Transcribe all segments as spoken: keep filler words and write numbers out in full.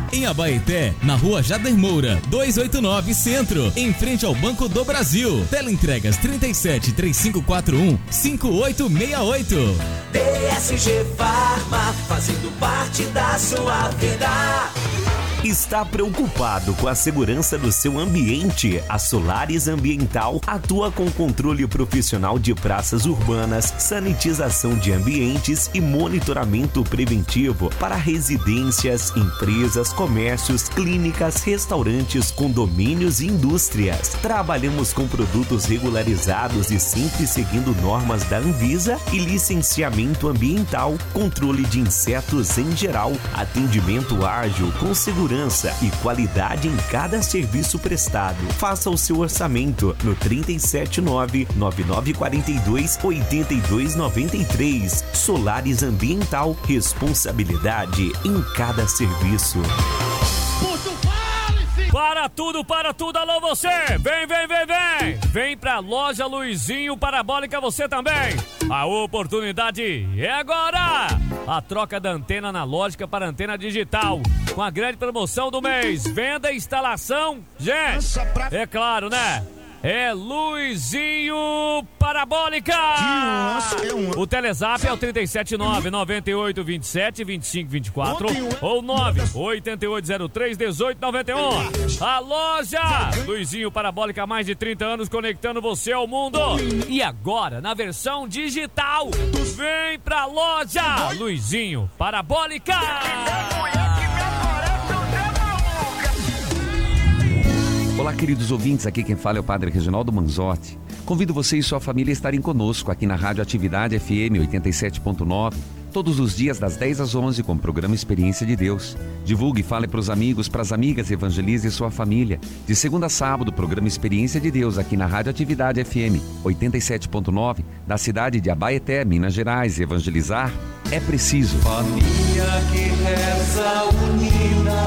Em Abaeté, na rua Jader Moura, duzentos e oitenta e nove Centro, em frente ao Banco do Brasil. Teleentregas trinta e sete, três cinco quatro um, cinco oito seis oito. D S G Farma, fazendo parte da sua vida. Está preocupado com a segurança do seu ambiente? A Solaris Ambiental atua com controle profissional de praças urbanas, sanitização de ambientes e monitoramento preventivo para residências, empresas, comércios, clínicas, restaurantes, condomínios e indústrias. Trabalhamos com produtos regularizados e sempre seguindo normas da Anvisa e licenciamento ambiental, controle de insetos em geral, atendimento ágil com segurança e qualidade em cada serviço prestado. Faça o seu orçamento no trinta e sete nove, nove nove quatro dois, oito dois nove três. Solaris Ambiental, responsabilidade em cada serviço. Para tudo, para tudo, alô você! Vem, vem, vem, vem! Vem pra loja Luizinho Parabólica você também! A oportunidade é agora! A troca da antena analógica para antena digital, com a grande promoção do mês, venda e instalação, gente, é claro, né? É Luizinho Parabólica! O Telezap é o trinta e sete nove, nove oito dois sete, dois cinco dois quatro ou nove oito oito zero três, um oito nove um. A loja Luizinho Parabólica há mais de trinta anos conectando você ao mundo. E agora, na versão digital, vem pra loja Luizinho Parabólica! Olá, queridos ouvintes, aqui quem fala é o Padre Reginaldo Manzotti. Convido você e sua família a estarem conosco aqui na Rádio Atividade F M oitenta e sete ponto nove, todos os dias das dez às onze com o programa Experiência de Deus. Divulgue e fale para os amigos, para as amigas, evangelize sua família. De segunda a sábado, programa Experiência de Deus aqui na Rádio Atividade F M oitenta e sete ponto nove, da cidade de Abaeté, Minas Gerais. Evangelizar é preciso. Família que reza unida,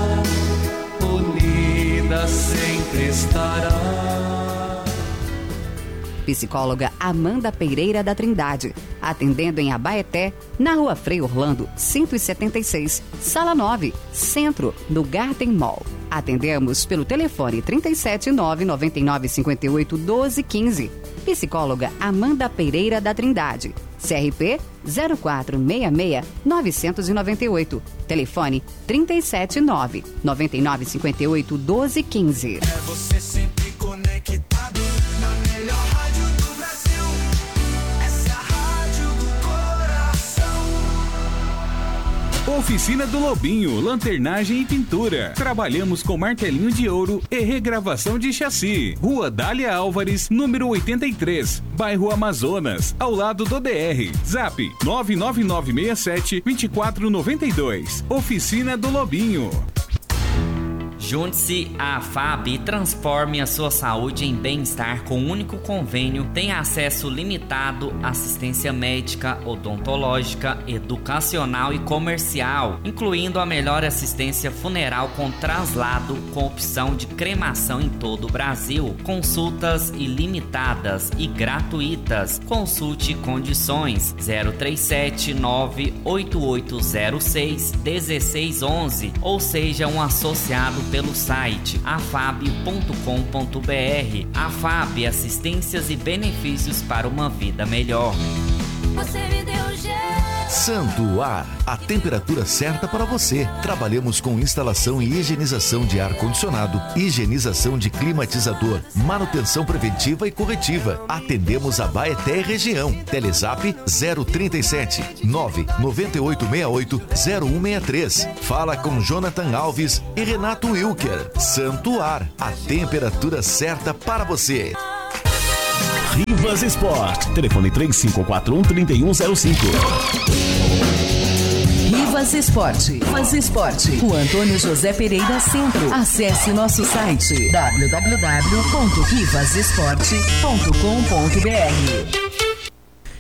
unida sempre estará. Psicóloga Amanda Pereira da Trindade, atendendo em Abaeté, na Rua Frei Orlando, cento e setenta e seis, Sala nove, Centro, no Garden Mall. Atendemos pelo telefone trinta e sete nove, nove nove cinco oito, um dois um cinco. Psicóloga Amanda Pereira da Trindade, C R P zero quatro seis seis, nove nove oito. Telefone trinta e sete nove, nove nove cinco oito, um dois um cinco. É você sempre conectado na melhor rádio do Brasil. Essa é a rádio do coração. Oficina do Lobinho, lanternagem e pintura. Trabalhamos com martelinho de ouro e regravação de chassi. Rua Dália Álvares, número oitenta e três, bairro Amazonas, ao lado do D R. Zap nove nove nove seis sete, dois quatro nove dois. Oficina do Lobinho. Junte-se à F A B e transforme a sua saúde em bem-estar com um único convênio. Tenha acesso limitado à assistência médica, odontológica, educacional e comercial, incluindo a melhor assistência funeral com traslado, com opção de cremação em todo o Brasil. Consultas ilimitadas e gratuitas. Consulte condições zero três sete, nove oito oito zero seis, um seis um um ou seja um associado pelo site afab ponto com ponto br. Afab, assistências e benefícios para uma vida melhor. Você me deu jeito. Santo Ar, a temperatura certa para você. Trabalhamos com instalação e higienização de ar-condicionado, higienização de climatizador, manutenção preventiva e corretiva. Atendemos a Abaeté e região. Telezap zero trinta e sete, nove nove oito seis oito, zero um seis três. Fala com Jonathan Alves e Renato Wilker. Santo Ar, a temperatura certa para você. Rivas Sport. Telefone três cinco quatro um, três um zero cinco. Rivas Esporte. Rivas Esporte. Rua Antônio José Pereira Centro. Acesse nosso site w w w ponto rivas esporte ponto com ponto br.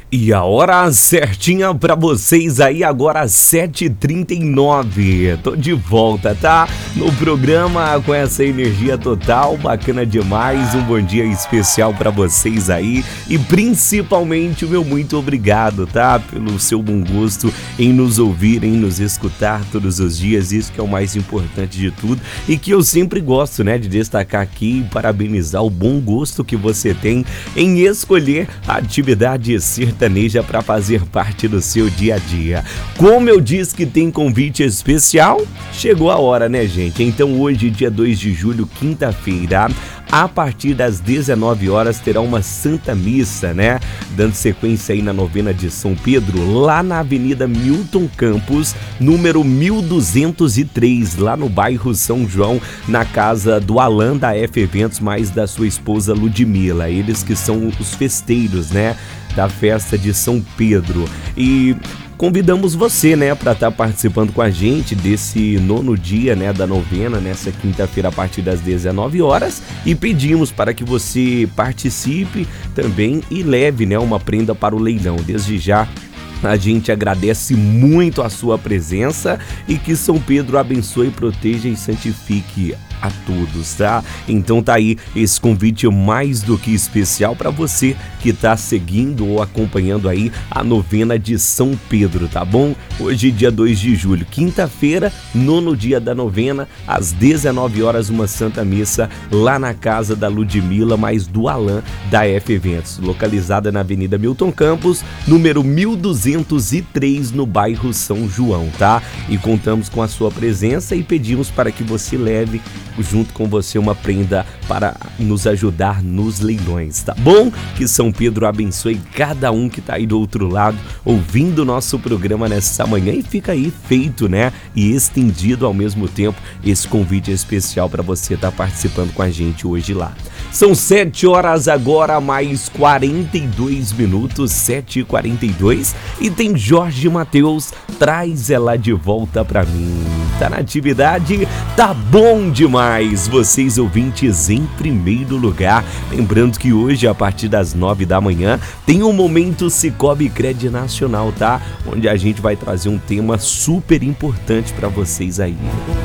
E a hora certinha pra vocês aí, agora sete e trinta e nove. Tô de volta, tá? No programa com essa energia total, bacana demais. Um bom dia especial pra vocês aí. E principalmente o meu muito obrigado, tá? Pelo seu bom gosto em nos ouvir, em nos escutar todos os dias. Isso que é o mais importante de tudo. E que eu sempre gosto, né? De destacar aqui e parabenizar o bom gosto que você tem em escolher a atividade sertaneja para fazer parte do seu dia a dia. Como eu disse que tem convite especial, chegou a hora, né, gente? Então hoje, dia dois de julho, quinta-feira, a partir das dezenove horas terá uma Santa Missa, né? Dando sequência aí na novena de São Pedro, lá na Avenida Milton Campos, número mil duzentos e três, lá no bairro São João, na casa do Alan da F Eventos, mais da sua esposa Ludmila. Eles que são os festeiros, né? Da festa de São Pedro. E convidamos você, né, para estar participando com a gente desse nono dia, né, da novena, nessa quinta-feira a partir das dezenove horas, e pedimos para que você participe também e leve, né, uma prenda para o leilão. Desde já a gente agradece muito a sua presença e que São Pedro abençoe, proteja e santifique a todos, tá? Então tá aí esse convite mais do que especial para você que tá seguindo ou acompanhando aí a novena de São Pedro, tá bom? Hoje, dia dois de julho, quinta-feira, nono dia da novena, às dezenove horas, uma Santa Missa lá na casa da Ludmila, mais do Alan da F Eventos, localizada na Avenida Milton Campos, número mil duzentos e três, no bairro São João, tá? E contamos com a sua presença e pedimos para que você leve junto com você uma prenda para nos ajudar nos leilões, tá bom? Que São Pedro abençoe cada um que tá aí do outro lado ouvindo o nosso programa nessa manhã, e fica aí feito, né? E estendido ao mesmo tempo esse convite especial para você estar tá participando com a gente hoje lá. São sete horas agora, mais quarenta e dois minutos, sete e quarenta e dois, e tem Jorge Mateus, traz ela de volta pra mim. Tá na atividade? Tá bom demais! Vocês ouvintes em primeiro lugar. Lembrando que hoje, a partir das nove da manhã, tem um Momento Cicobi Cred Nacional, tá? Onde a gente vai trazer um tema super importante pra vocês aí.